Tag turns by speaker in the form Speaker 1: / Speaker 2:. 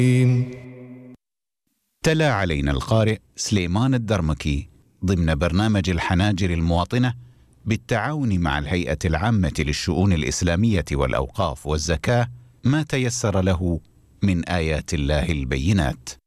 Speaker 1: تلا علينا القارئ سليمان الدرمكي ضمن برنامج الحناجر المواطنة بالتعاون مع الهيئة العامة للشؤون الإسلامية والأوقاف والزكاة ما تيسر له من آيات الله البينات.